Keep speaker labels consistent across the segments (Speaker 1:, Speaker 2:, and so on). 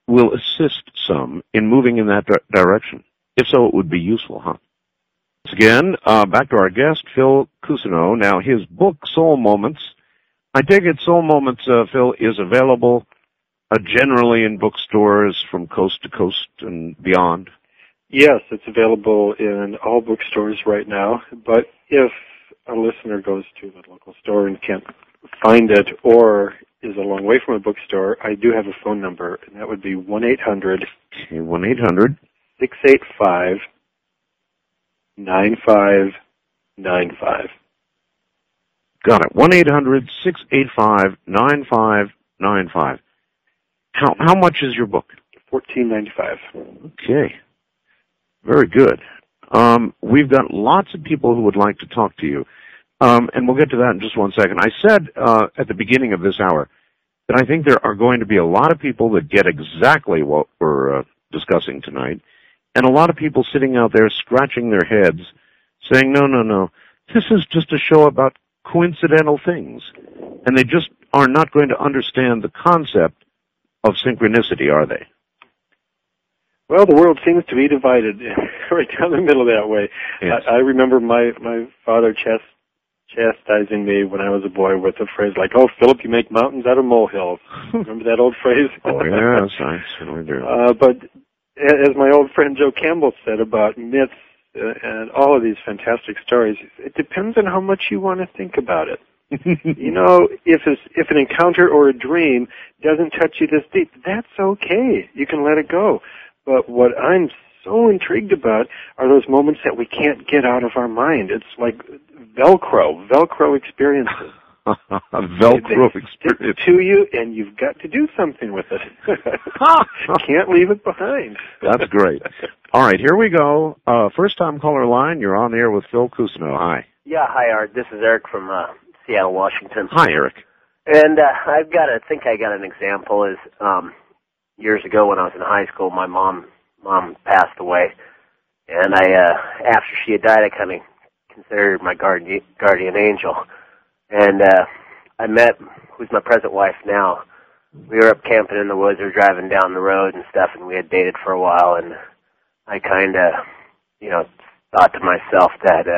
Speaker 1: will assist some in moving in that direction. If so, it would be useful, huh? Once again, back to our guest, Phil Cousineau. Now, his book, Soul Moments, I take it Soul Moments, Phil, is available generally in bookstores from coast to coast and beyond?
Speaker 2: Yes, it's available in all bookstores right now, but if a listener goes to the local store and can't find it or is a long way from a bookstore, I do have a phone number, and that would be 1-800.
Speaker 1: Okay, 1-800.
Speaker 2: 685-9595.
Speaker 1: Got it. 1-800-685-9595. How much is your book?
Speaker 2: $14.95.
Speaker 1: Okay. Very good. We've got lots of people who would like to talk to you, and we'll get to that in just one second. I said at the beginning of this hour that I think there are going to be a lot of people that get exactly what we're discussing tonight, and a lot of people sitting out there scratching their heads saying, no, this is just a show about coincidental things, and they just are not going to understand the concept of synchronicity, are they?
Speaker 2: Well, the world seems to be divided right down the middle that way.
Speaker 1: Yes.
Speaker 2: I remember my father chastising me when I was a boy with a phrase like, "Oh, Philip, you make mountains out of molehills." Remember that old phrase?
Speaker 1: Oh, yes, I certainly do.
Speaker 2: But as my old friend Joe Campbell said about myths and all of these fantastic stories, it depends on how much you want to think about it. You know, if an encounter or a dream doesn't touch you this deep, that's okay. You can let it go. But what I'm so intrigued about are those moments that we can't get out of our mind. It's like Velcro experiences.
Speaker 1: Velcro
Speaker 2: they
Speaker 1: experience.
Speaker 2: stick to you, and you've got to do something with it. Can't leave it behind.
Speaker 1: That's great. All right, here we go. First-time caller line. You're on the air with Phil Cousineau. Hi.
Speaker 3: Yeah, hi, Art. This is Eric from Seattle, Washington.
Speaker 1: Hi, Eric.
Speaker 3: And I think I got an example. Is years ago when I was in high school, my mom passed away, and after she had died, I kind of considered my guardian angel. And I met who's my present wife now. We were up camping in the woods, or driving down the road and stuff, and we had dated for a while. And I kind of, thought to myself that,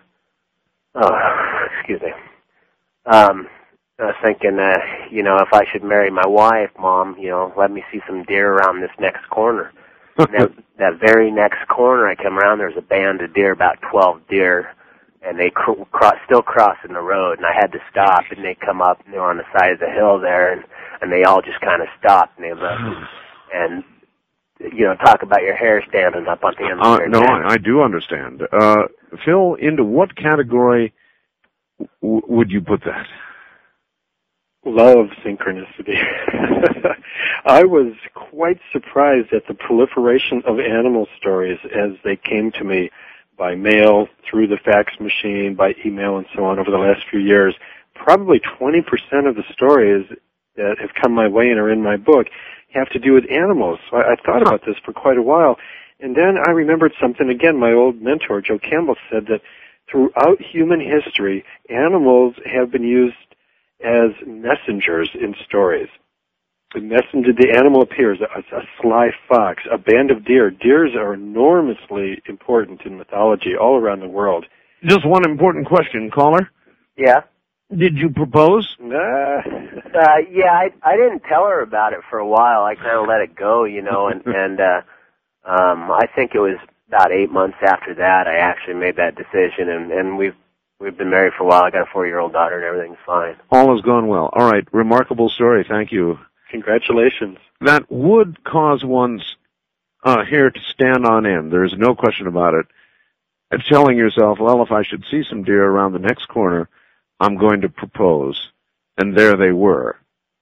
Speaker 3: excuse me. I was thinking, if I should marry my wife, Mom, let me see some deer around this next corner. And that very next corner I come around, there's a band of deer, about 12 deer, and they still crossing the road, and I had to stop, and they come up, and they were on the side of the hill there, and they all just kind of stopped, and they looked, and, talk about your hair standing up on the end of your
Speaker 1: No,
Speaker 3: neck.
Speaker 1: I do understand. Phil, into what category would you put that?
Speaker 2: Love synchronicity. I was quite surprised at the proliferation of animal stories as they came to me by mail, through the fax machine, by email, and so on over the last few years. Probably 20% of the stories that have come my way and are in my book have to do with animals. So I thought about this for quite a while. And then I remembered something again. My old mentor, Joe Campbell, said that throughout human history, animals have been used as messengers in stories. The animal appears, a sly fox, a band of deer. Deers are enormously important in mythology all around the world.
Speaker 1: Just one important question, caller.
Speaker 3: Yeah?
Speaker 1: Did you propose?
Speaker 3: Yeah, I didn't tell her about it for a while. I kind of let it go, and I think it was about 8 months after that I actually made that decision, and we've been married for a while. I got a 4-year-old daughter, and everything's fine.
Speaker 1: All has gone well. All right, remarkable story. Thank you.
Speaker 2: Congratulations.
Speaker 1: That would cause one's hair to stand on end. There's no question about it. And telling yourself, well, if I should see some deer around the next corner, I'm going to propose. And there they were.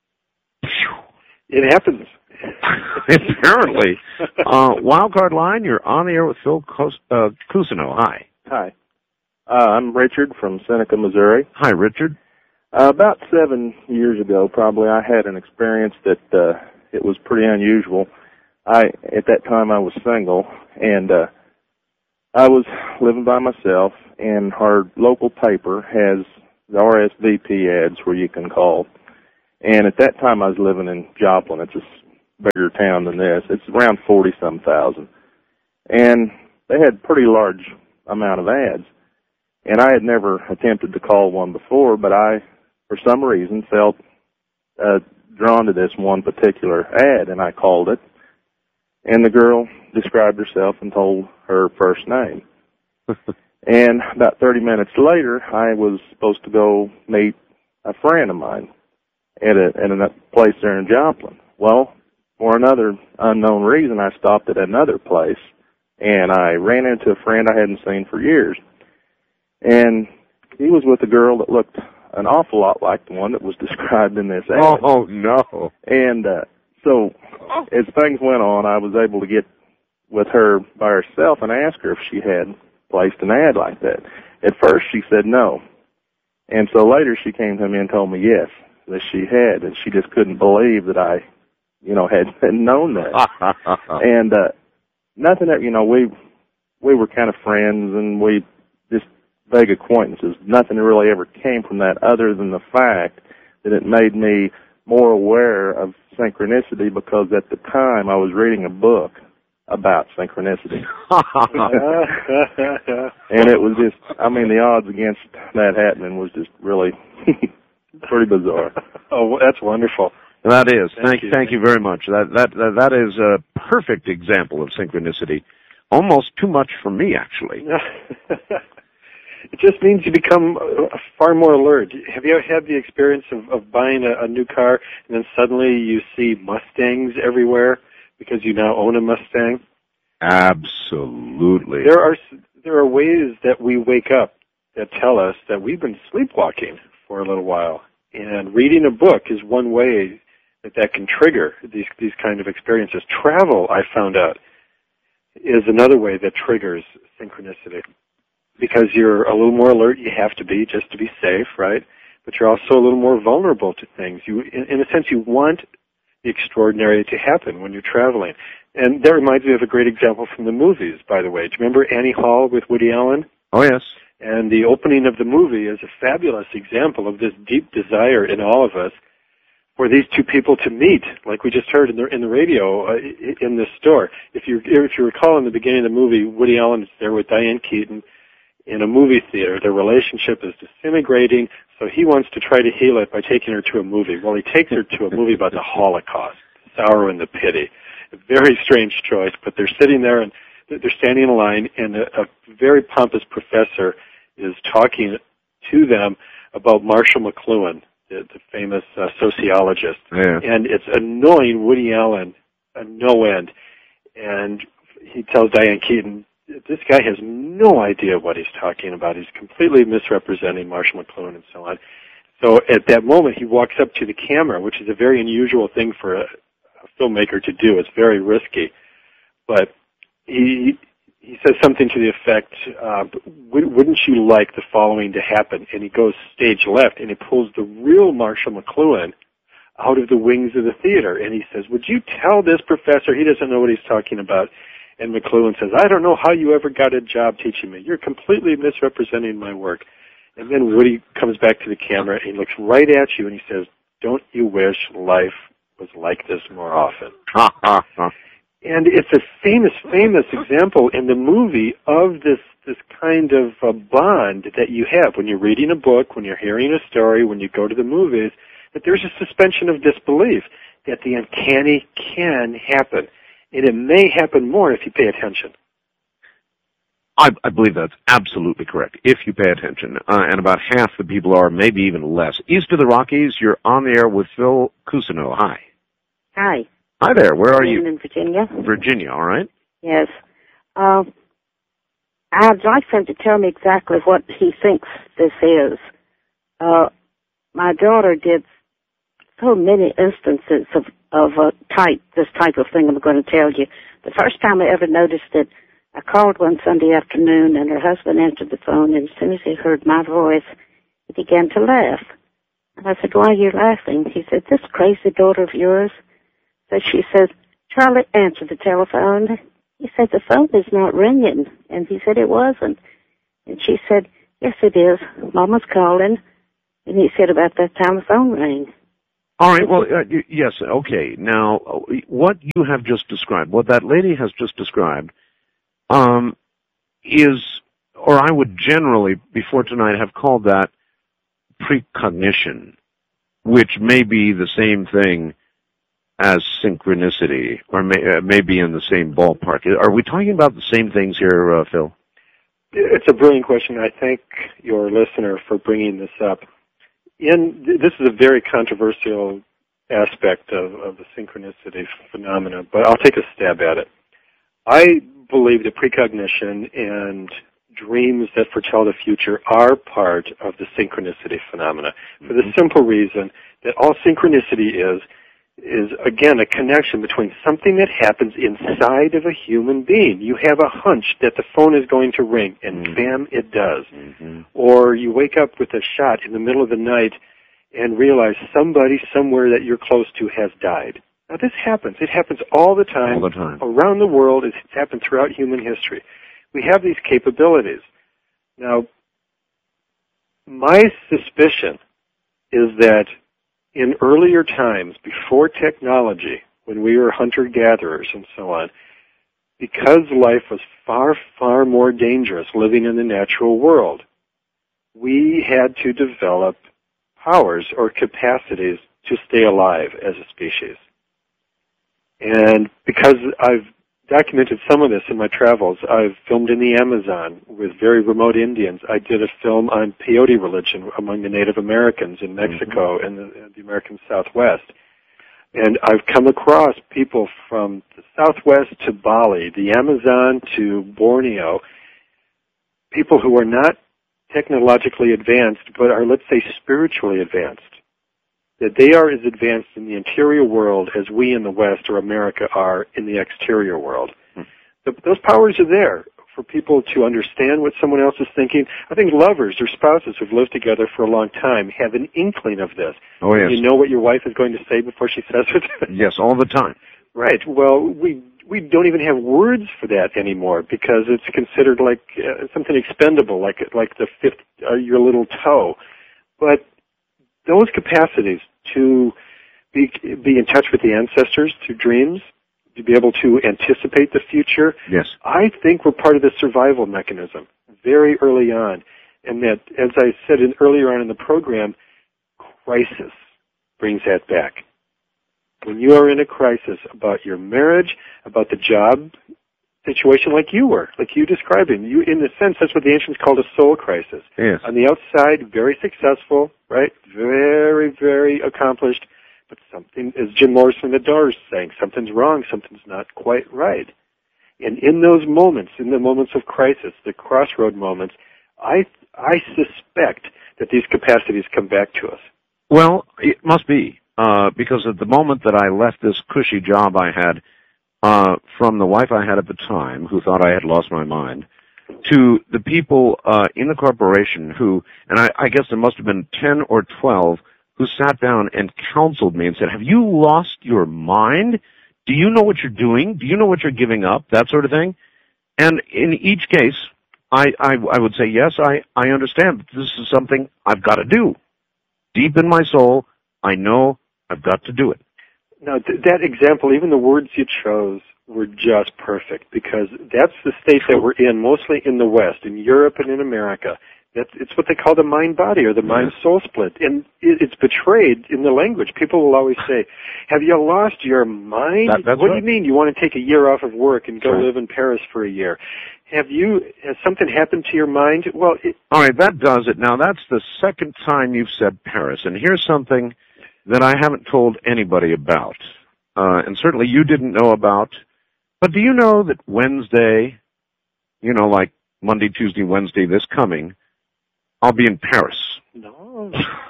Speaker 2: It happens.
Speaker 1: Apparently. Wildcard line, you're on the air with Phil Cousineau. Hi.
Speaker 4: Hi. I'm Richard from Seneca, Missouri.
Speaker 1: Hi, Richard.
Speaker 4: About 7 years ago, probably, I had an experience that it was pretty unusual. At that time, I was single, and I was living by myself, and our local paper has the RSVP ads where you can call. And at that time, I was living in Joplin. It's a bigger town than this. It's around 40-some thousand. And they had pretty large amount of ads. And I had never attempted to call one before, but I, for some reason, felt drawn to this one particular ad, and I called it. And the girl described herself and told her first name. And about 30 minutes later, I was supposed to go meet a friend of mine at a place there in Joplin. Well, for another unknown reason, I stopped at another place, and I ran into a friend I hadn't seen for years. And he was with a girl that looked an awful lot like the one that was described in this ad.
Speaker 1: Oh, no.
Speaker 4: And so as things went on, I was able to get with her by herself and ask her if she had placed an ad like that. At first, she said no. And so later she came to me and told me yes, that she had, and she just couldn't believe that I, had known that. And nothing that, we were kind of friends, and we just vague acquaintances. Nothing really ever came from that other than the fact that it made me more aware of synchronicity, because at the time I was reading a book about synchronicity. And it was just, the odds against that happening was just really pretty bizarre.
Speaker 2: Oh, that's wonderful.
Speaker 1: That is. Thank you very much. That is a perfect example of synchronicity. Almost too much for me, actually.
Speaker 2: It just means you become far more alert. Have you ever had the experience of buying a new car and then suddenly you see Mustangs everywhere because you now own a Mustang?
Speaker 1: Absolutely.
Speaker 2: There are ways that we wake up that tell us that we've been sleepwalking for a little while. And reading a book is one way that can trigger these kind of experiences. Travel, I found out, is another way that triggers synchronicity. Because you're a little more alert, you have to be, just to be safe, right? But you're also a little more vulnerable to things. In a sense, you want the extraordinary to happen when you're traveling. And that reminds me of a great example from the movies, by the way. Do you remember Annie Hall with Woody Allen?
Speaker 1: Oh, yes.
Speaker 2: And the opening of the movie is a fabulous example of this deep desire in all of us for these two people to meet, like we just heard in the radio in this store. If you recall in the beginning of the movie, Woody Allen is there with Diane Keaton in a movie theater. Their relationship is disintegrating, so he wants to try to heal it by taking her to a movie. Well, he takes her to a movie about the Holocaust, the sorrow and the pity. A very strange choice, but they're sitting there and they're standing in line, and a very pompous professor is talking to them about Marshall McLuhan, the famous sociologist.
Speaker 1: Yeah.
Speaker 2: And it's annoying Woody Allen no end. And he tells Diane Keaton, this guy has no idea what he's talking about. He's completely misrepresenting Marshall McLuhan and so on. So at that moment, he walks up to the camera, which is a very unusual thing for a filmmaker to do. It's very risky. But he says something to the effect, wouldn't you like the following to happen? And he goes stage left, and he pulls the real Marshall McLuhan out of the wings of the theater. And he says, would you tell this professor he doesn't know what he's talking about? And McLuhan says, I don't know how you ever got a job teaching me. You're completely misrepresenting my work. And then Woody comes back to the camera, and he looks right at you, and he says, don't you wish life was like this more often? And it's a famous example in the movie of this kind of bond that you have when you're reading a book, when you're hearing a story, when you go to the movies, that there's a suspension of disbelief that the uncanny can happen. And it may happen more if you pay attention.
Speaker 1: I believe that's absolutely correct, if you pay attention. And about half the people are, maybe even less. East of the Rockies, you're on the air with Phil Cousineau. Hi.
Speaker 5: Hi.
Speaker 1: Hi there. Where are you?
Speaker 5: In Virginia.
Speaker 1: Virginia, all right.
Speaker 5: Yes. I'd like him to tell me exactly what he thinks this is. My daughter did so many instances of this type of thing I'm going to tell you. The first time I ever noticed it, I called one Sunday afternoon, and her husband answered the phone, and as soon as he heard my voice, he began to laugh. And I said, why are you laughing? He said, this crazy daughter of yours. So she says, Charlie, answer the telephone. He said, the phone is not ringing. And he said, it wasn't. And she said, yes, it is. Mama's calling. And he said, about that time the phone rang.
Speaker 1: All right. Well, yes. Okay. Now, what you have just described, what that lady has just described, is, or I would generally, before tonight, have called that precognition, which may be the same thing as synchronicity, or may be in the same ballpark. Are we talking about the same things here, Phil?
Speaker 2: It's a brilliant question. I thank your listener for bringing this up. This is a very controversial aspect of the synchronicity phenomena, but I'll take a stab at it. I believe that precognition and dreams that foretell the future are part of the synchronicity phenomena, for the simple reason that all synchronicity is again a connection between something that happens inside of a human being. You have a hunch that the phone is going to ring, and bam, it does. Or you wake up with a shot in the middle of the night and realize somebody somewhere that you're close to has died. Now this happens. It happens all the time.
Speaker 1: All the time.
Speaker 2: Around the world. It's happened throughout human history. We have these capabilities. Now, my suspicion is that in earlier times, before technology, when we were hunter-gatherers and so on, because life was far, far more dangerous living in the natural world, we had to develop powers or capacities to stay alive as a species. And because I've documented some of this in my travels, I've filmed in the Amazon with very remote Indians. I did a film on peyote religion among the Native Americans in Mexico and the American Southwest. And I've come across people from the Southwest to Bali, the Amazon to Borneo, people who are not technologically advanced, but are, let's say, spiritually advanced. That they are as advanced in the interior world as we in the West or America are in the exterior world. Those powers are there for people to understand what someone else is thinking. I think lovers or spouses who've lived together for a long time have an inkling of this.
Speaker 1: Oh, yes.
Speaker 2: You know what your wife is going to say before she says it?
Speaker 1: Yes, all the time.
Speaker 2: Right. Well, we don't even have words for that anymore because it's considered like something expendable, like the fifth, your little toe. But those capacities to be in touch with the ancestors through dreams, to be able to anticipate the future,
Speaker 1: yes,
Speaker 2: I think we're part of the survival mechanism very early on. And that, as I said earlier on in the program, crisis brings that back. When you are in a crisis about your marriage, about the job situation like you were, like you describing. You, in a sense, that's what the ancients called a soul crisis.
Speaker 1: Yes.
Speaker 2: On the outside, very successful, right? Very, very accomplished. But something, as Jim Morrison the Doors saying, something's wrong, something's not quite right. And in those moments, in the moments of crisis, the crossroad moments, I suspect that these capacities come back to us.
Speaker 1: Well, it must be, because at the moment that I left this cushy job I had, from the wife I had at the time, who thought I had lost my mind, to the people in the corporation who, and I guess there must have been 10 or 12, who sat down and counseled me and said, have you lost your mind? Do you know what you're doing? Do you know what you're giving up? That sort of thing. And in each case, I would say, yes, I understand, but this is something I've got to do. Deep in my soul, I know I've got to do it.
Speaker 2: Now, that example, even the words you chose were just perfect, because that's the state that we're in, mostly in the West, in Europe and in America. It's what they call the mind-body or the mind-soul split, and it's betrayed in the language. People will always say, have you lost your mind?
Speaker 1: That's
Speaker 2: what
Speaker 1: right.
Speaker 2: do you mean you want to take a year off of work and go live in Paris for a year? Has something happened to your mind? Well,
Speaker 1: all right, that does it. Now, that's the second time you've said Paris, and here's something that I haven't told anybody about, and certainly you didn't know about. But do you know that Wednesday, like Monday, Tuesday, Wednesday, this coming, I'll be in Paris?
Speaker 2: No.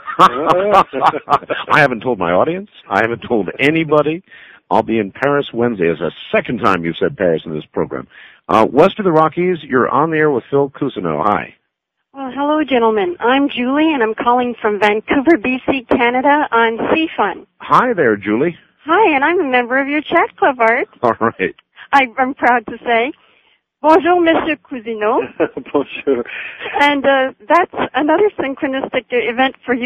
Speaker 1: I haven't told my audience. I haven't told anybody. I'll be in Paris Wednesday. It's the second time you've said Paris in this program. West of the Rockies, you're on the air with Phil Cousineau. Hi.
Speaker 6: Well, hello, gentlemen. I'm Julie, and I'm calling from Vancouver, BC, Canada, on CFUN.
Speaker 1: Hi there, Julie.
Speaker 6: Hi, and I'm a member of your chat club, Art.
Speaker 1: All right.
Speaker 6: I'm proud to say. Bonjour, Monsieur Cousineau.
Speaker 2: Bonjour.
Speaker 6: And that's another synchronistic event for you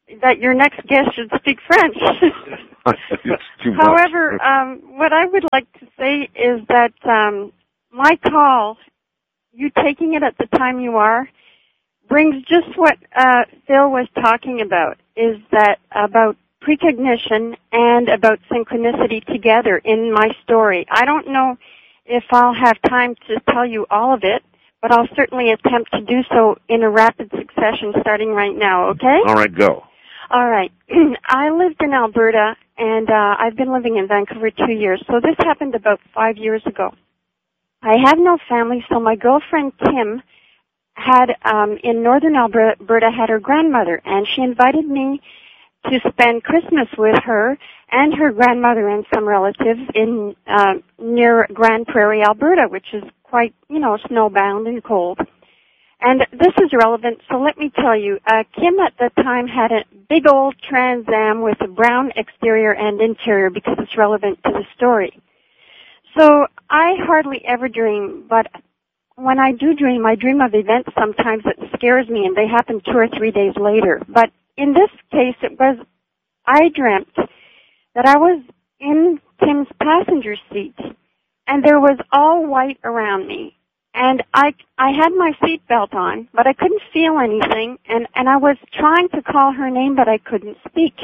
Speaker 6: that your next guest should speak French.
Speaker 1: It's too much.
Speaker 6: However, what I would like to say is that my call, you taking it at the time you are, brings just what Phil was talking about, is that about precognition and about synchronicity together in my story. I don't know if I'll have time to tell you all of it, but I'll certainly attempt to do so in a rapid succession starting right now, okay?
Speaker 1: All right, go.
Speaker 6: All right. I lived in Alberta, and I've been living in Vancouver 2 years, so this happened about 5 years ago. I have no family, so my girlfriend Kim had, in northern Alberta, had her grandmother, and she invited me to spend Christmas with her and her grandmother and some relatives in near Grand Prairie, Alberta, which is quite, snowbound and cold. And this is relevant, so let me tell you, Kim at the time had a big old Trans Am with a brown exterior and interior because it's relevant to the story. So I hardly ever dream, but when I do dream, I dream of events sometimes that scares me, and they happen 2 or 3 days later. But in this case, I dreamt that I was in Kim's passenger seat, and there was all white around me. And I had my seatbelt on, but I couldn't feel anything, and I was trying to call her name, but I couldn't speak.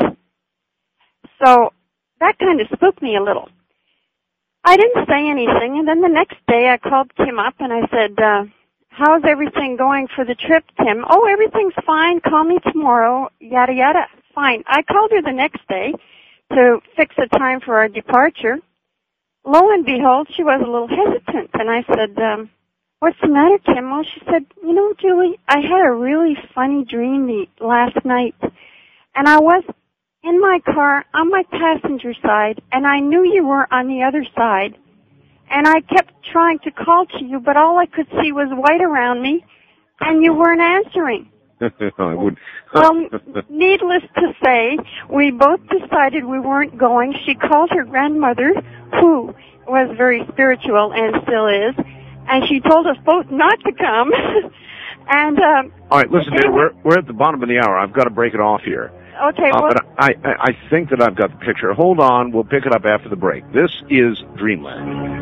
Speaker 6: So that kind of spooked me a little. I didn't say anything, and then the next day I called Kim up and I said, how's everything going for the trip, Kim? Oh, everything's fine. Call me tomorrow, yada, yada. Fine. I called her the next day to fix a time for our departure. Lo and behold, she was a little hesitant, and I said, what's the matter, Kim? Well, she said, Julie, I had a really funny dream last night, and I was in my car on my passenger side, and I knew you were on the other side, and I kept trying to call to you, but all I could see was white around me, and you weren't answering.
Speaker 1: I would.
Speaker 6: Well, needless to say, we both decided we weren't going. She called her grandmother, who was very spiritual and still is, and she told us both not to come. And
Speaker 1: all right, listen, Dave, we're at the bottom of the hour. I've got to break it off here.
Speaker 6: Okay. Well,
Speaker 1: but I think that I've got the picture. Hold on, we'll pick it up after the break. This is Dreamland.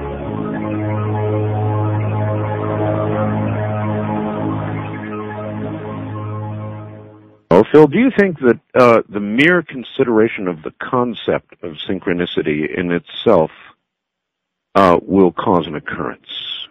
Speaker 1: Oh, Phil, do you think that the mere consideration of the concept of synchronicity in itself will cause an occurrence?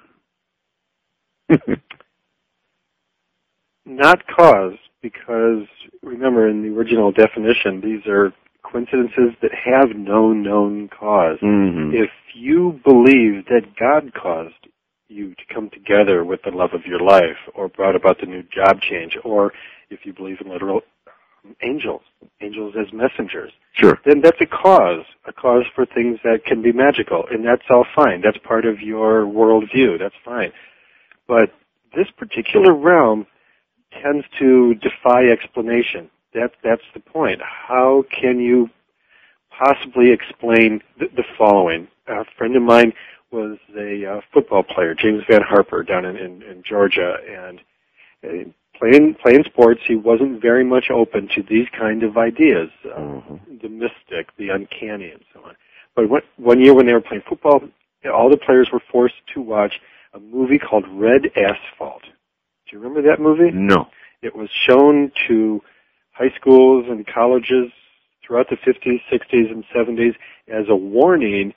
Speaker 2: Not cause, because remember in the original definition, these are coincidences that have no known cause.
Speaker 1: Mm-hmm.
Speaker 2: If you believe that God caused you to come together with the love of your life, or brought about the new job change, or if you believe in literal angels as messengers,
Speaker 1: sure,
Speaker 2: then that's a cause for things that can be magical, and that's all fine. That's part of your worldview. That's fine. But this particular realm tends to defy explanation. That's the point. How can you possibly explain the following? A friend of mine was a football player, James Van Harper, down in Georgia, and playing sports, he wasn't very much open to these kind of ideas, the mystic, the uncanny, and so on. But one year when they were playing football, all the players were forced to watch a movie called Red Asphalt. Do you remember that movie?
Speaker 1: No.
Speaker 2: It was shown to high schools and colleges throughout the 50s, 60s, and 70s as a warning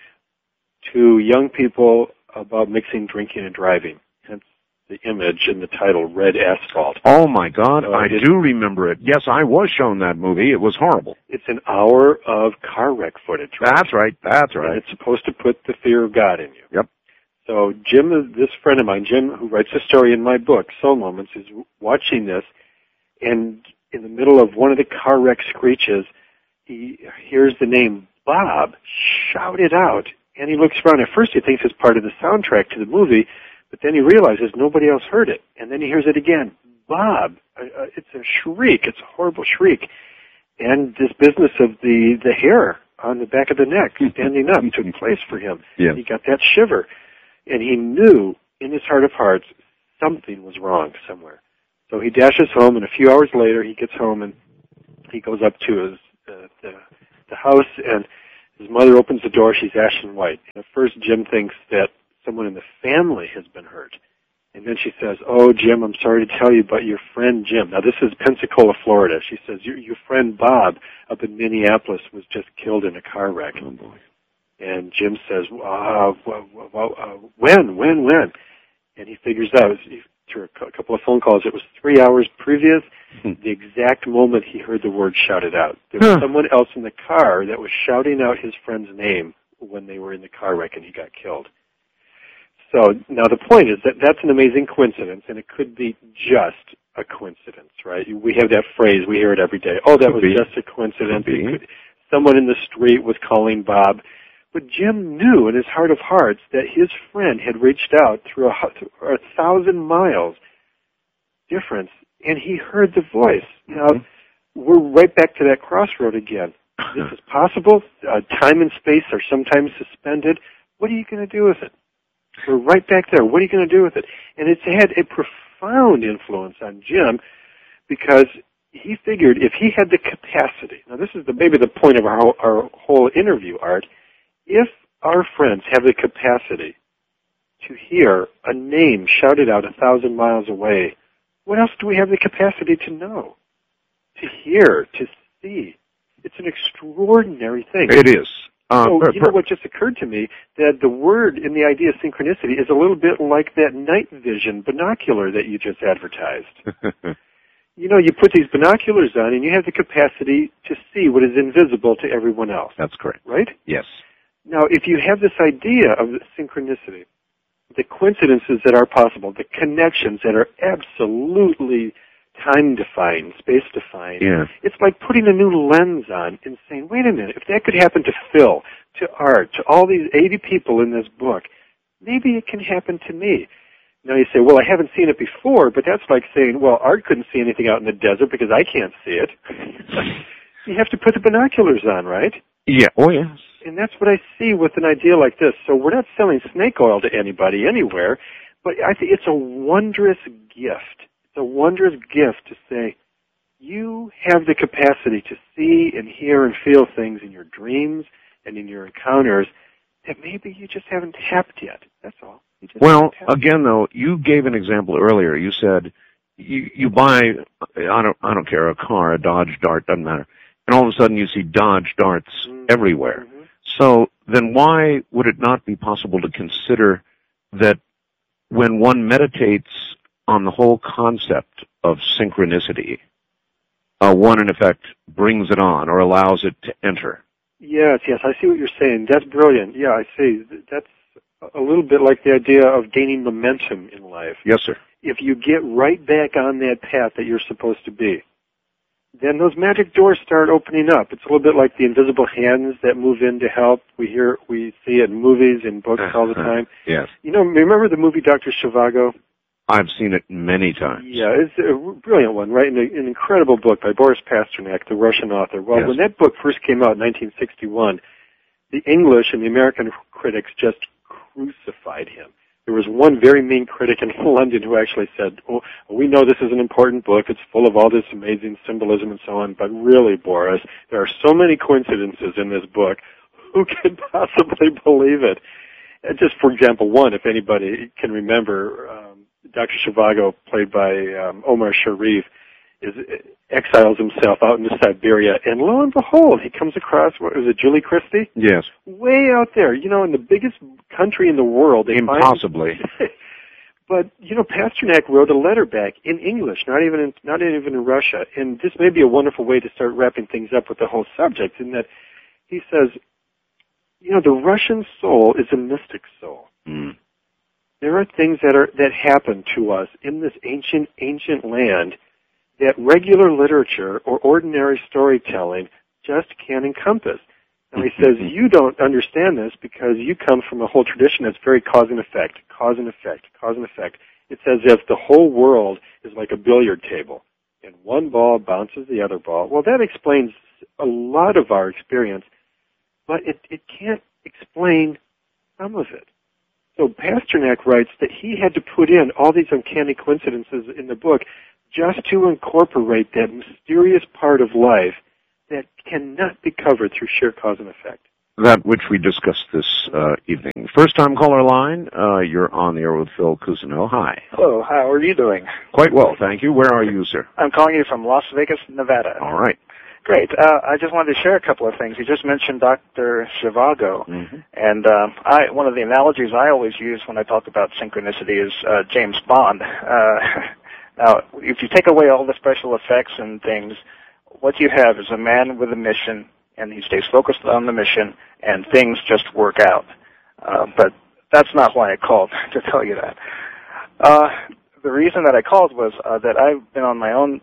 Speaker 2: to young people about mixing drinking and driving. Hence the image and the title, Red Asphalt.
Speaker 1: Oh, my God, I do remember it. Yes, I was shown that movie. It was horrible.
Speaker 2: It's an hour of car wreck footage. Right?
Speaker 1: That's right.
Speaker 2: And it's supposed to put the fear of God in you.
Speaker 1: Yep.
Speaker 2: So Jim, this friend of mine, Jim, who writes the story in my book, Soul Moments, is watching this, and in the middle of one of the car wreck screeches, he hears the name Bob shouted out, and he looks around. At first he thinks it's part of the soundtrack to the movie, but then he realizes nobody else heard it, and then he hears it again. Bob. It's a shriek. It's a horrible shriek. And this business of the hair on the back of the neck standing up took place for him.
Speaker 1: Yeah.
Speaker 2: He got that shiver. And he knew in his heart of hearts something was wrong somewhere. So he dashes home, and a few hours later he gets home, and he goes up to his the house, and his mother opens the door. She's ashen white. And at first, Jim thinks that someone in the family has been hurt. And then she says, "Oh, Jim, I'm sorry to tell you, but your friend Jim." Now, this is Pensacola, Florida. She says, "Your friend Bob up in Minneapolis was just killed in a car wreck."
Speaker 1: Oh, boy.
Speaker 2: And Jim says, when? And he figures out, through a couple of phone calls, it was 3 hours previous, the exact moment he heard the word shouted out. There was someone else in the car that was shouting out his friend's name when they were in the car wreck and he got killed. So now the point is that that's an amazing coincidence, and it could be just a coincidence, right? We have that phrase, we hear it every day. Oh, that was just a coincidence. Someone in the street was calling Bob. But Jim knew in his heart of hearts that his friend had reached out through 1,000 miles difference, and he heard the voice. Now, we're right back to that crossroad again. This is possible. Time and space are sometimes suspended. What are you going to do with it? We're right back there. What are you going to do with it? And it's had a profound influence on Jim because he figured if he had the capacity, now this is maybe the point of our whole interview, Art, if our friends have the capacity to hear a name shouted out 1,000 miles away, what else do we have the capacity to know, to hear, to see? It's an extraordinary thing.
Speaker 1: It is.
Speaker 2: So, you know what just occurred to me? That the word in the idea of synchronicity is a little bit like that night vision binocular that you just advertised. You know, you put these binoculars on and you have the capacity to see what is invisible to everyone else.
Speaker 1: That's correct.
Speaker 2: Right?
Speaker 1: Yes.
Speaker 2: Now, if you have this idea of synchronicity, the coincidences that are possible, the connections that are absolutely time-defying, space-defying, it's like putting a new lens on and saying, wait a minute, if that could happen to Phil, to Art, to all these 80 people in this book, maybe it can happen to me. Now you say, well, I haven't seen it before, but that's like saying, well, Art couldn't see anything out in the desert because I can't see it. You have to put the binoculars on, right?
Speaker 1: Yeah. Oh, yes.
Speaker 2: And that's what I see with an idea like this. So we're not selling snake oil to anybody anywhere, but I think it's a wondrous gift. It's a wondrous gift to say, you have the capacity to see and hear and feel things in your dreams and in your encounters that maybe you just haven't tapped yet. That's all.
Speaker 1: Well, again, though, you gave an example earlier. You said you buy, I don't care, a car, a Dodge Dart, doesn't matter, and all of a sudden you see Dodge Darts everywhere. Mm-hmm. So then why would it not be possible to consider that when one meditates on the whole concept of synchronicity, one, in effect, brings it on or allows it to enter?
Speaker 2: Yes, I see what you're saying. That's brilliant. Yeah, I see. That's a little bit like the idea of gaining momentum in life.
Speaker 1: Yes, sir.
Speaker 2: If you get right back on that path that you're supposed to be, then those magic doors start opening up. It's a little bit like the invisible hands that move in to help. We see it in movies and books all the time.
Speaker 1: Yes.
Speaker 2: You know, remember the movie Dr. Zhivago?
Speaker 1: I've seen it many times.
Speaker 2: Yeah, it's a brilliant one, right? An incredible book by Boris Pasternak, the Russian author. Well, when that book first came out in 1961, the English and the American critics just crucified him. There was one very mean critic in London who actually said, oh, we know this is an important book. It's full of all this amazing symbolism and so on, but really, Boris, there are so many coincidences in this book. Who can possibly believe it? Just for example, one, if anybody can remember, Dr. Zhivago, played by Omar Sharif, exiles himself out into Siberia, and lo and behold, he comes across, what was it, Julie Christie?
Speaker 1: Yes. Way
Speaker 2: out there, you know, in the biggest country in the world.
Speaker 1: Impossibly.
Speaker 2: But, you know, Pasternak wrote a letter back in English, not even in Russia, and this may be a wonderful way to start wrapping things up with the whole subject, in that he says, you know, the Russian soul is a mystic soul.
Speaker 1: Mm.
Speaker 2: There are things that happen to us in this ancient land that regular literature or ordinary storytelling just can't encompass. And he says, you don't understand this because you come from a whole tradition that's very cause and effect. It's as if the whole world is like a billiard table, and one ball bounces the other ball. Well, that explains a lot of our experience, but it can't explain some of it. So Pasternak writes that he had to put in all these uncanny coincidences in the book just to incorporate that mysterious part of life that cannot be covered through sheer cause and effect.
Speaker 1: That which we discussed this evening. First-time caller line, you're on the air with Phil Cousineau. Hi.
Speaker 7: Hello, how are you doing?
Speaker 1: Quite well, thank you. Where are you, sir?
Speaker 7: I'm calling you from Las Vegas, Nevada.
Speaker 1: All right.
Speaker 7: Great. I just wanted to share a couple of things. You just mentioned Dr. Zhivago, and one of the analogies I always use when I talk about synchronicity is James Bond. Now, if you take away all the special effects and things, what you have is a man with a mission, and he stays focused on the mission, and things just work out. But that's not why I called, to tell you that. The reason that I called was that I've been on my own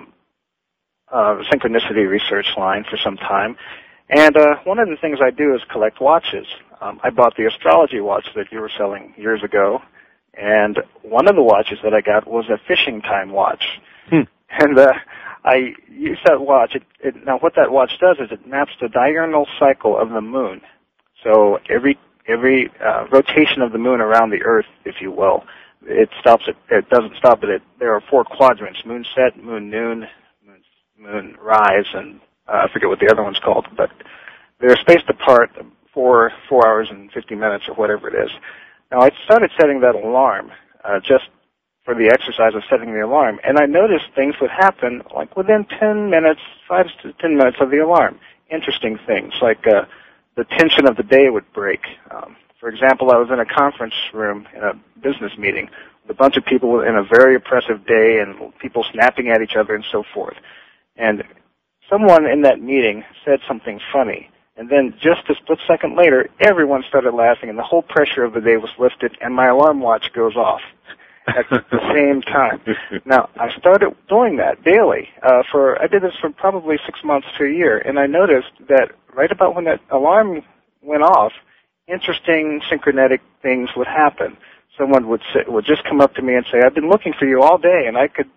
Speaker 7: synchronicity research line for some time, and one of the things I do is collect watches. I bought the astrology watch that you were selling years ago, and one of the watches that I got was a fishing time watch. And I use that watch. Now, what that watch does is it maps the diurnal cycle of the moon. So every rotation of the moon around the Earth, if you will, it doesn't stop it. There are 4 quadrants: moon set, moon noon, moon rise, and I forget what the other one's called, but they're spaced apart 4 hours and 50 minutes or whatever it is. Now, I started setting that alarm just for the exercise of setting the alarm, and I noticed things would happen like within 10 minutes, 5 to 10 minutes of the alarm. Interesting things, like the tension of the day would break. For example, I was in a conference room in a business meeting with a bunch of people in a very oppressive day and people snapping at each other and so forth. And someone in that meeting said something funny, and then just a split second later, everyone started laughing, and the whole pressure of the day was lifted, and my alarm watch goes off at the same time. Now, I started doing that daily. I did this for probably 6 months to a year, and I noticed that right about when that alarm went off, interesting synchronetic things would happen. Someone would just come up to me and say, "I've been looking for you all day," and I could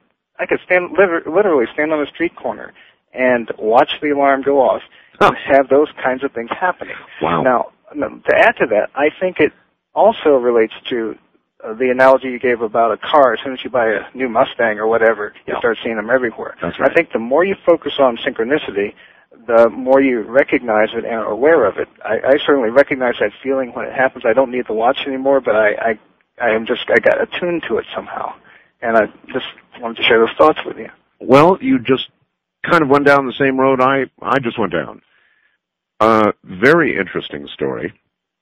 Speaker 7: literally stand on a street corner and watch the alarm go off and have those kinds of things happening.
Speaker 1: Wow.
Speaker 7: Now, to add to that, I think it also relates to the analogy you gave about a car. As soon as you buy a new Mustang or whatever, you start seeing them everywhere.
Speaker 1: That's right.
Speaker 7: I think the more you focus on synchronicity, the more you recognize it and are aware of it. I certainly recognize that feeling when it happens. I don't need the watch anymore, but I got attuned to it somehow. And I just wanted to share those thoughts with you.
Speaker 1: Well, you just kind of went down the same road I just went down. Very interesting story.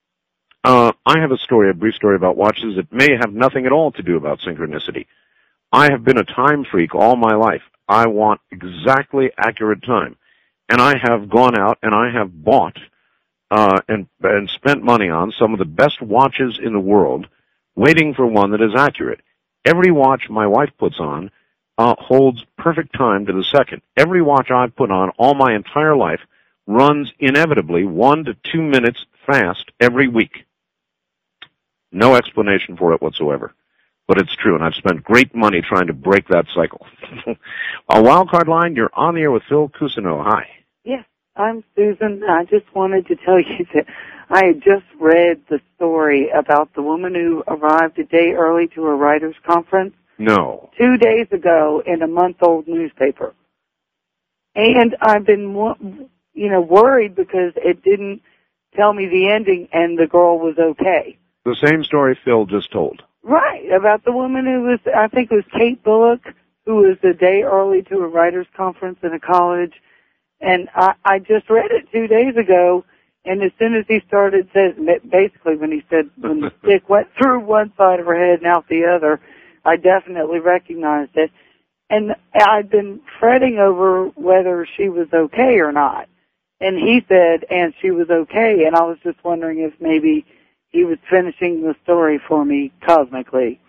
Speaker 1: I have a brief story about watches that may have nothing at all to do about synchronicity. I have been a time freak all my life. I want exactly accurate time. And I have gone out and I have bought and spent money on some of the best watches in the world, waiting for one that is accurate. Every watch my wife puts on holds perfect time to the second. Every watch I've put on all my entire life runs inevitably 1 to 2 minutes fast every week. No explanation for it whatsoever. But it's true, and I've spent great money trying to break that cycle. A wildcard line, you're on the air with Phil Cousineau. Hi.
Speaker 8: Yes, I'm Susan. I just wanted to tell you that I had just read the story about the woman who arrived a day early to a writer's conference.
Speaker 1: No.
Speaker 8: 2 days ago in a month-old newspaper. And I've been, worried because it didn't tell me the ending and the girl was okay.
Speaker 1: The same story Phil just told.
Speaker 8: Right, about the woman who was, I think it was Kate Bullock, who was a day early to a writer's conference in a college. And I just read it 2 days ago, and as soon as he started, basically when he said when the stick went through one side of her head and out the other, I definitely recognized it. And I'd been fretting over whether she was okay or not. And he said, and she was okay, and I was just wondering if maybe he was finishing the story for me cosmically.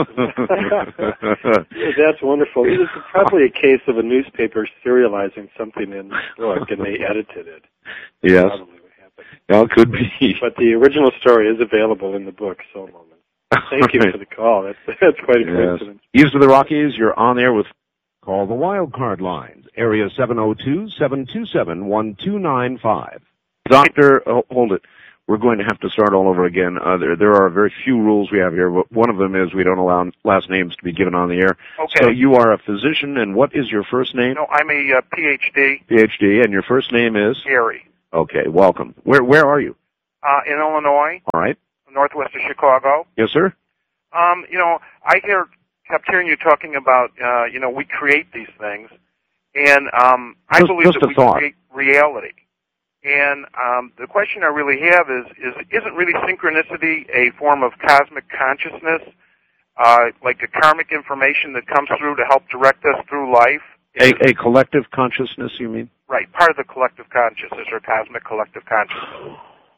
Speaker 2: That's wonderful. It was probably a case of a newspaper serializing something in the book, and they edited it.
Speaker 1: Yes.
Speaker 2: That's probably what happened.
Speaker 1: Well, it could be.
Speaker 2: But the original story is available in the book, Soul Moments. Thank you for the call. That's quite a coincidence.
Speaker 1: East of the Rockies, you're on there with Call the Wildcard Lines, area 702-727-1295. Doctor, hold it. we're going to have to start all over again. There are very few rules we have here. One of them is we don't allow last names to be given on the air.
Speaker 9: Okay.
Speaker 1: So you are a physician, and what is your first name?
Speaker 9: No, I'm a PhD.
Speaker 1: PhD, and your first name is?
Speaker 9: Gary.
Speaker 1: Okay, welcome. Where are you?
Speaker 9: In Illinois.
Speaker 1: All right.
Speaker 9: Northwest of Chicago.
Speaker 1: Yes, sir.
Speaker 9: I kept hearing you talking about, we create these things, and I believe that we create reality. And the question I really have isn't really synchronicity a form of cosmic consciousness, like a karmic information that comes through to help direct us through life?
Speaker 1: A collective consciousness, you mean?
Speaker 9: Right, part of the collective consciousness or cosmic collective consciousness.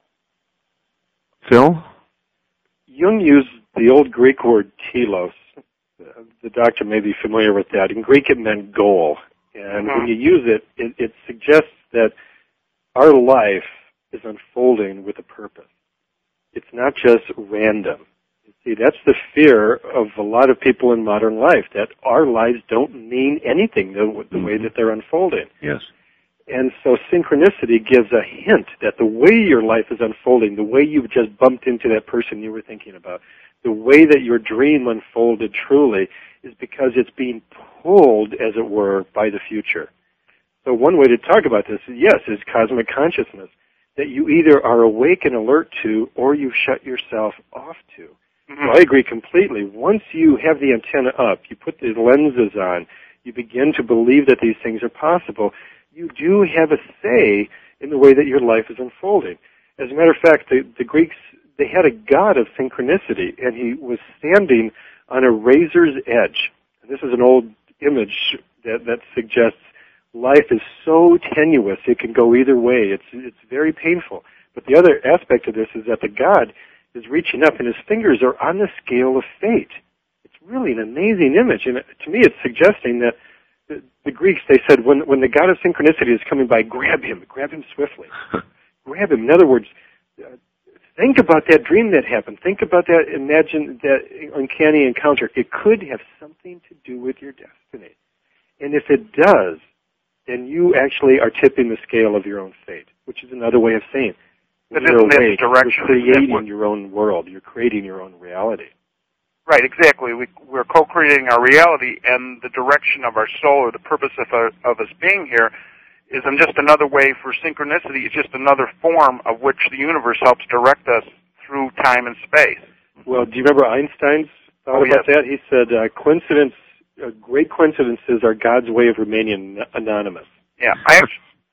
Speaker 1: Phil?
Speaker 2: Jung used the old Greek word telos. The doctor may be familiar with that. In Greek, it meant goal. And when you use it, it suggests that our life is unfolding with a purpose. It's not just random. You see, that's the fear of a lot of people in modern life, that our lives don't mean anything the way that they're unfolding.
Speaker 1: Yes.
Speaker 2: And so synchronicity gives a hint that the way your life is unfolding, the way you've just bumped into that person you were thinking about, the way that your dream unfolded truly is because it's being pulled, as it were, by the future. So one way to talk about this, is cosmic consciousness, that you either are awake and alert to or you shut yourself off to. Mm-hmm. So I agree completely. Once you have the antenna up, you put the lenses on, you begin to believe that these things are possible, you do have a say in the way that your life is unfolding. As a matter of fact, the Greeks, they had a god of synchronicity, and he was standing on a razor's edge. And this is an old image that suggests life is so tenuous, it can go either way. It's very painful. But the other aspect of this is that the god is reaching up, and his fingers are on the scale of fate. It's really an amazing image, and to me it's suggesting that the Greeks, they said, when the god of synchronicity is coming by, grab him swiftly. Grab him. In other words, think about that dream that happened. Think about that, imagine that uncanny encounter. It could have something to do with your destiny. And if it does, then you actually are tipping the scale of your own fate, which is another way of saying,
Speaker 9: but isn't that the direction?
Speaker 2: You're creating your own world. You're creating your own reality.
Speaker 9: Right, exactly. We're co-creating our reality, and the direction of our soul, or the purpose of us being here, is just another way for synchronicity. It's just another form of which the universe helps direct us through time and space.
Speaker 2: Well, do you remember Einstein's thought about that? He said, great coincidences are God's way of remaining anonymous.
Speaker 9: Yeah, I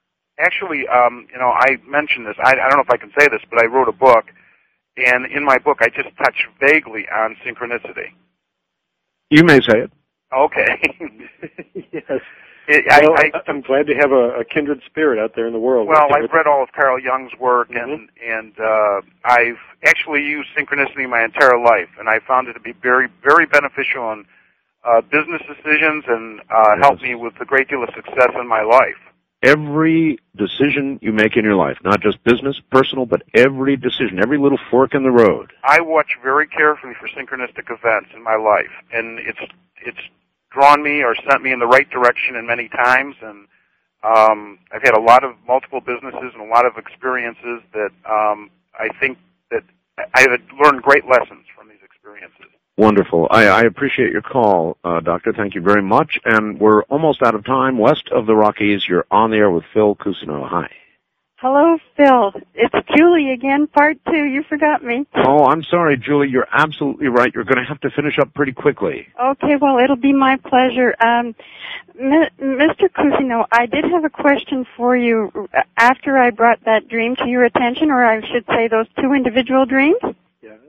Speaker 9: mentioned this. I don't know if I can say this, but I wrote a book, and in my book I just touch vaguely on synchronicity.
Speaker 1: You may say it.
Speaker 9: Okay.
Speaker 2: Yes. I'm glad to have a kindred spirit out there in the world.
Speaker 9: Well, I've read all of Carl Jung's work, and I've actually used synchronicity my entire life, and I found it to be very, very beneficial in business decisions and helped me with a great deal of success in my life.
Speaker 1: Every decision you make in your life, not just business, personal, but every decision, every little fork in the road.
Speaker 9: I watch very carefully for synchronistic events in my life, and it's drawn me or sent me in the right direction in many times, and I've had a lot of multiple businesses and a lot of experiences that I think that I've learned great lessons from these experiences.
Speaker 1: Wonderful. I appreciate your call, Doctor. Thank you very much. And we're almost out of time. West of the Rockies, you're on the air with Phil Cousineau. Hi.
Speaker 6: Hello, Phil. It's Julie again, part 2. You forgot me.
Speaker 1: Oh, I'm sorry, Julie. You're absolutely right. You're going to have to finish up pretty quickly.
Speaker 6: Okay, well, it'll be my pleasure. Mr. Cousineau, I did have a question for you after I brought that dream to your attention, or I should say those 2 individual dreams.
Speaker 2: Yes.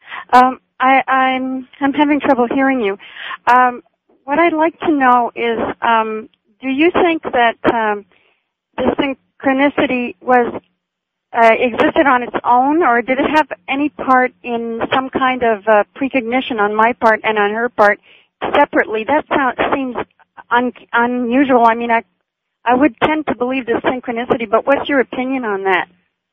Speaker 6: I'm having trouble hearing you. What I'd like to know is, do you think that the synchronicity was existed on its own, or did it have any part in some kind of precognition on my part and on her part separately? That seems unusual. I mean, I would tend to believe the synchronicity, but what's your opinion on that?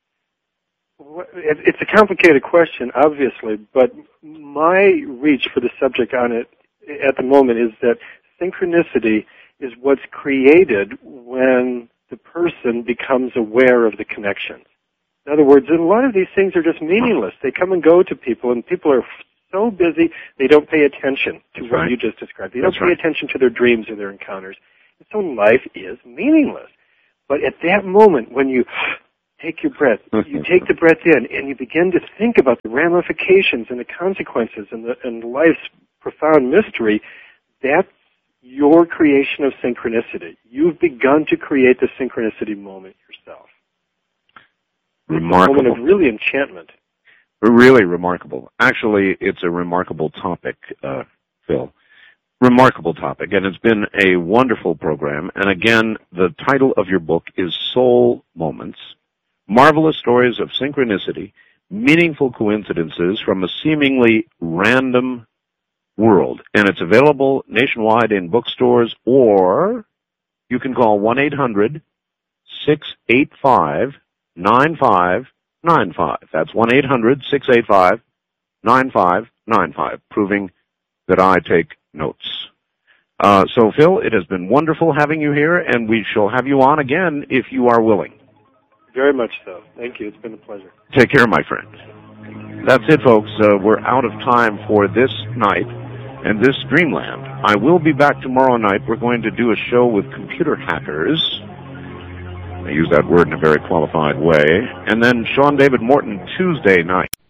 Speaker 2: It's a complicated question, obviously, but my reach for the subject on it at the moment is that synchronicity is what's created when the person becomes aware of the connections. In other words, a lot of these things are just meaningless. They come and go to people, and people are so busy they don't pay attention to what you just described. They don't pay attention to their dreams or their encounters. And so life is meaningless. But at that moment, when you take your breath, you take the breath in, and you begin to think about the ramifications and the consequences and life's profound mystery, that's your creation of synchronicity. You've begun to create the synchronicity moment yourself.
Speaker 1: Remarkable.
Speaker 2: A moment of really enchantment.
Speaker 1: Really remarkable. Actually, it's a remarkable topic, Phil. Remarkable topic, and it's been a wonderful program. And again, the title of your book is Soul Moments, Marvelous Stories of Synchronicity, Meaningful Coincidences from a Seemingly Random World. And it's available nationwide in bookstores, or you can call 1-800-685-9595. That's 1-800-685-9595, proving that I take notes. So, Phil, it has been wonderful having you here, and we shall have you on again if you are willing.
Speaker 2: Very much so. Thank you. It's been a pleasure.
Speaker 1: Take care, my friend. That's it, folks. We're out of time for this night and this Dreamland. I will be back tomorrow night. We're going to do a show with computer hackers. I use that word in a very qualified way. And then Sean David Morton Tuesday night.